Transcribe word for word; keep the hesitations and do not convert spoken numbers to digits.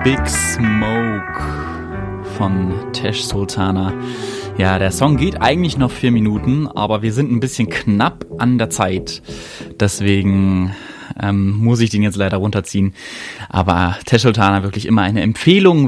Big Smoke von Tesh Sultana. Ja, der Song geht eigentlich noch vier Minuten, aber wir sind ein bisschen knapp an der Zeit. Deswegen ähm, muss ich den jetzt leider runterziehen. Aber Tesh Sultana wirklich immer eine Empfehlung